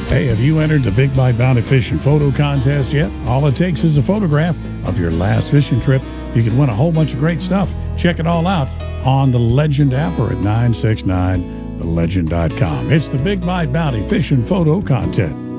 Hey, have you entered the Big Bite Bounty Fishing Photo Contest yet? All it takes is a photograph of your last fishing trip. You can win a whole bunch of great stuff. Check it all out on the Legend app or at 969thelegend.com. It's the Big Bite Bounty Fishing Photo Contest.